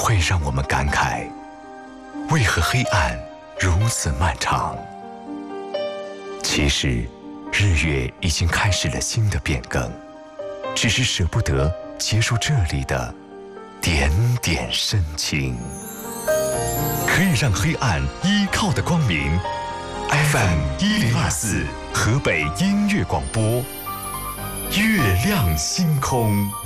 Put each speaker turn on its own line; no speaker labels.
会让我们感慨，为何黑暗如此漫长？其实，日月已经开始了新的变更，只是舍不得结束这里的点点深情。可以让黑暗依靠的光明 ，FM1024河北音乐广播，月亮星空。